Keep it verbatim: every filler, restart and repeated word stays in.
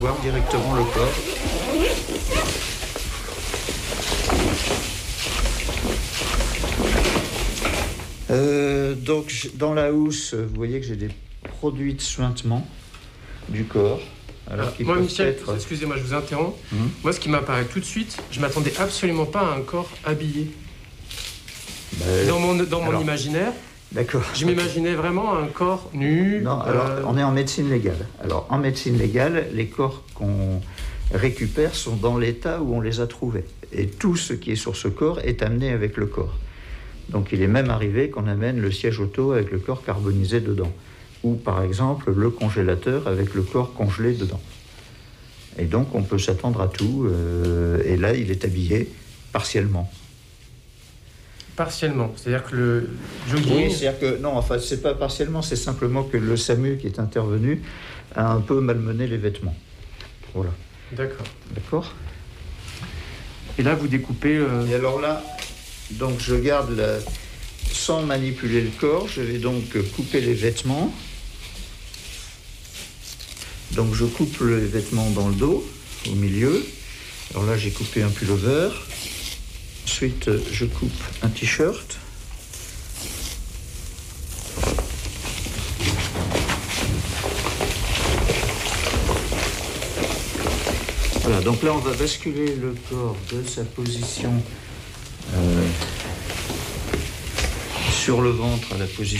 voir directement le corps. Euh, donc dans la housse, vous voyez que j'ai des produits de suintement du corps. Alors, Alors moi, Michel, être... excusez-moi, je vous interromps. Mmh. Moi, ce qui m'apparaît tout de suite, je m'attendais absolument pas à un corps habillé. Ben... Dans mon, dans mon Alors... imaginaire, D'accord. Je m'imaginais vraiment un corps nu. Non, alors euh... on est en médecine légale. Alors en médecine légale, les corps qu'on récupère sont dans l'état où on les a trouvés. Et tout ce qui est sur ce corps est amené avec le corps. Donc il est même arrivé qu'on amène le siège auto avec le corps carbonisé dedans. Ou par exemple le congélateur avec le corps congelé dedans. Et donc on peut s'attendre à tout. Euh, et là, il est habillé partiellement. Partiellement, c'est-à-dire que le jogging... Oui, c'est-à-dire que... Non, enfin, c'est pas partiellement, c'est simplement que le SAMU qui est intervenu a un peu malmené les vêtements. Voilà. D'accord. D'accord. Et là, vous découpez... Euh... Et alors là, donc je garde la... Sans manipuler le corps, je vais donc couper les vêtements. Donc je coupe les vêtements dans le dos, au milieu. Alors là, j'ai coupé un pullover. Ensuite, je coupe un t-shirt. Voilà, donc là, on va basculer le corps de sa position euh, sur le ventre à la position